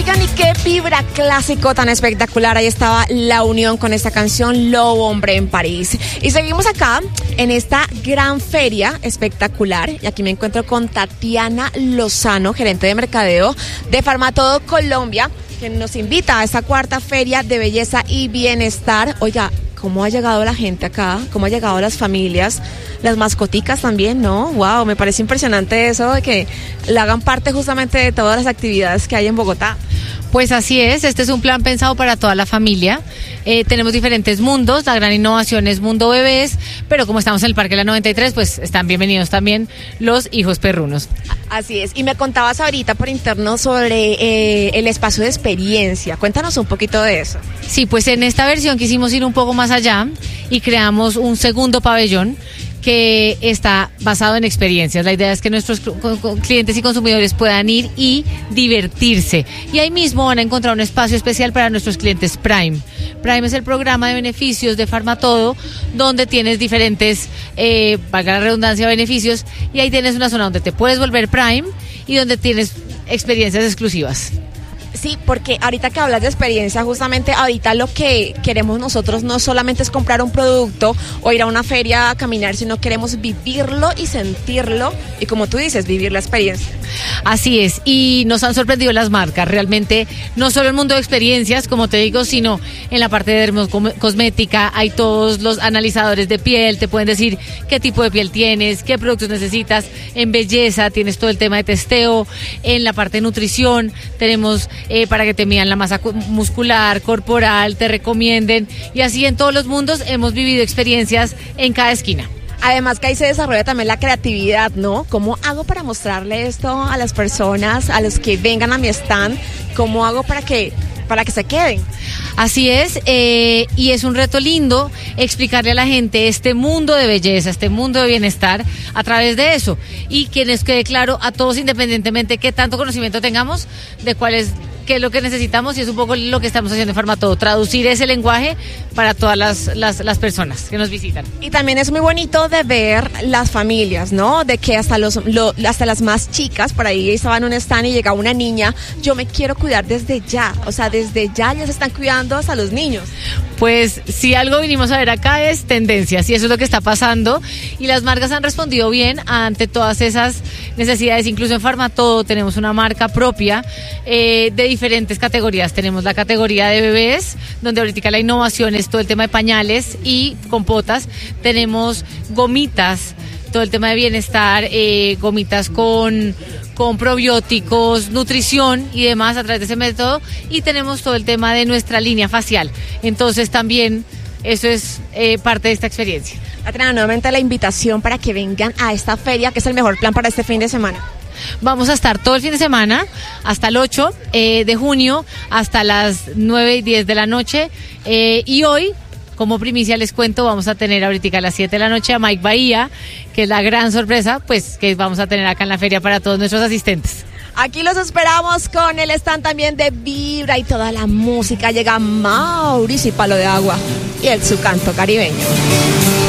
Oigan, y qué vibra clásico tan espectacular. Ahí estaba La Unión con esta canción Lobo Hombre en París. Y seguimos acá en esta gran feria espectacular. Y aquí me encuentro con Tatiana Lozano, gerente de mercadeo de Farmatodo Colombia, que nos invita a esta cuarta feria de belleza y bienestar. Oiga, ¿cómo ha llegado la gente acá? ¿Cómo ha llegado las familias? Las mascoticas también, ¿no? Wow, me parece impresionante eso de que la hagan parte justamente de todas las actividades que hay en Bogotá. Pues así es, este es un plan pensado para toda la familia. Tenemos diferentes mundos, la gran innovación es Mundo Bebés, pero como estamos en el Parque La 93, pues están bienvenidos también los hijos perrunos. Así es, y me contabas ahorita por interno sobre el espacio de experiencia. Cuéntanos un poquito de eso. Sí, pues en esta versión quisimos ir un poco más allá y creamos un segundo pabellón que está basado en experiencias. La idea es que nuestros clientes y consumidores puedan ir y divertirse. Y ahí mismo van a encontrar un espacio especial para nuestros clientes Prime. Prime es el programa de beneficios de Farmatodo, donde tienes diferentes, valga la redundancia, beneficios, y ahí tienes una zona donde te puedes volver Prime y donde tienes experiencias exclusivas. Sí, porque ahorita que hablas de experiencia, justamente ahorita lo que queremos nosotros no solamente es comprar un producto o ir a una feria a caminar, sino queremos vivirlo y sentirlo y, como tú dices, vivir la experiencia. Así es, y nos han sorprendido las marcas, realmente no solo el mundo de experiencias, como te digo, sino en la parte de dermocosmética hay todos los analizadores de piel, te pueden decir qué tipo de piel tienes, qué productos necesitas. En belleza tienes todo el tema de testeo, en la parte de nutrición tenemos para que te midan la masa muscular, corporal, te recomienden, y así en todos los mundos hemos vivido experiencias en cada esquina. Además que ahí se desarrolla también la creatividad, ¿no? ¿Cómo hago para mostrarle esto a las personas, a los que vengan a mi stand? ¿Cómo hago para que se queden? Así es, y es un reto lindo explicarle a la gente este mundo de belleza, este mundo de bienestar a través de eso, y que les quede claro a todos, independientemente qué tanto conocimiento tengamos de qué es lo que necesitamos, y es un poco lo que estamos haciendo en Farmatodo, traducir ese lenguaje para todas las personas que nos visitan. Y también es muy bonito de ver las familias, ¿no? De que hasta las más chicas, por ahí estaban en un stand y llegaba una niña, yo me quiero cuidar desde ya, o sea, desde ya se están cuidando hasta los niños. Pues si algo vinimos a ver acá es tendencias, y eso es lo que está pasando, y las marcas han respondido bien ante todas esas necesidades. Incluso en Farmatodo tenemos una marca propia de diferentes categorías. Tenemos la categoría de bebés, donde ahorita la innovación es todo el tema de pañales y compotas. Tenemos gomitas, todo el tema de bienestar, gomitas con probióticos, nutrición y demás a través de ese método, y tenemos todo el tema de nuestra línea facial. Entonces también eso es parte de esta experiencia. Tatiana, nuevamente la invitación para que vengan a esta feria, que es el mejor plan para este fin de semana. Vamos a estar todo el fin de semana, hasta el 8 de junio, hasta las 9 y 10 de la noche, y hoy, como primicia les cuento, vamos a tener ahorita a las 7 de la noche a Mike Bahía, que es la gran sorpresa, pues, que vamos a tener acá en la feria para todos nuestros asistentes. Aquí los esperamos con el stand también de Vibra y toda la música. Llega Mauricio y Palo de Agua y su canto caribeño.